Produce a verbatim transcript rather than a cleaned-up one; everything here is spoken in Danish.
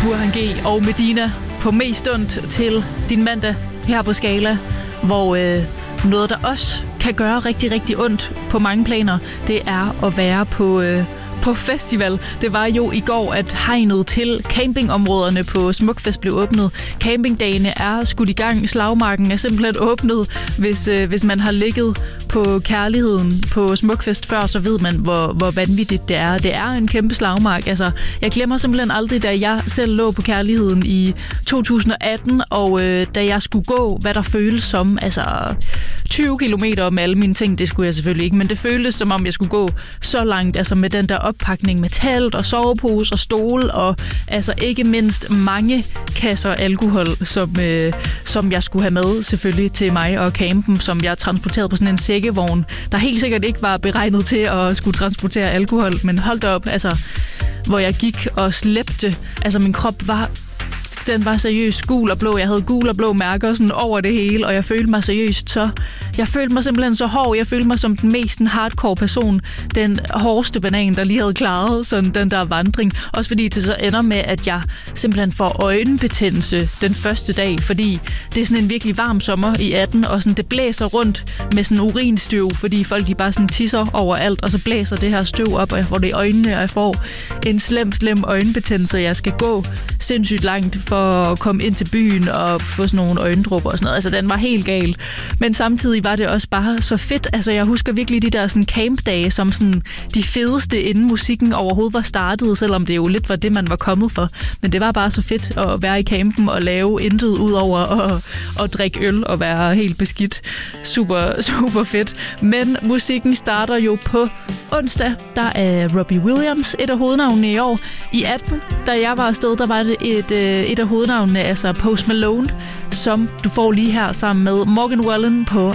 Burhan G og Medina på mest ondt til din mandag her på Skala, hvor øh, noget, der også kan gøre rigtig, rigtig ondt på mange planer, det er at være på... Øh, på festival. Det var jo i går, at hegnet til campingområderne på Smukfest blev åbnet. Campingdagene er skudt i gang. Slagmarken er simpelthen åbnet. Hvis, øh, hvis man har ligget på kærligheden på Smukfest før, så ved man, hvor, hvor vanvittigt det er. Det er en kæmpe slagmark. Altså, jeg glemmer simpelthen aldrig, da jeg selv lå på kærligheden i to tusind og atten, og øh, da jeg skulle gå, hvad der føles som, altså tyve kilometer med alle mine ting, det skulle jeg selvfølgelig ikke, men det føltes som om, jeg skulle gå så langt, altså med den der oppakning med telt og sovepose og stol, og altså ikke mindst mange kasser alkohol, som, øh, som jeg skulle have med selvfølgelig til mig og campen, som jeg transporterede på sådan en sækkevogn, der helt sikkert ikke var beregnet til at skulle transportere alkohol, men hold da op, altså hvor jeg gik og slæbte, altså min krop var den var seriøst gul og blå. Jeg havde gul og blå mærker sådan over det hele, og jeg følte mig seriøst så... Jeg følte mig simpelthen så hård. Jeg følte mig som den mest hardcore person. Den hårdeste banan, der lige havde klaret sådan den der vandring. Også fordi det så ender med, at jeg simpelthen får øjenbetændelse den første dag, fordi det er sådan en virkelig varm sommer i atten, og sådan det blæser rundt med sådan urinstøv, fordi folk de bare sådan tisser overalt, og så blæser det her støv op, og jeg får det i øjnene, og jeg får en slem, slem øjenbetændelse, og jeg skal gå sindssygt langt for at komme ind til byen og få sådan nogle øjendrupper og sådan noget. Altså, den var helt gal. Men samtidig var det også bare så fedt. Altså, jeg husker virkelig de der sådan campdage som sådan de fedeste, inden musikken overhovedet var startet, selvom det jo lidt var det, man var kommet for. Men det var bare så fedt at være i campen og lave intet ud over at, at drikke øl og være helt beskidt. Super, super fedt. Men musikken starter jo på onsdag. Der er Robbie Williams, et af hovednavnene i år. I atten, da jeg var afsted, der var det et, et af hovednavnene, altså Post Malone, som du får lige her sammen med Morgan Wallen på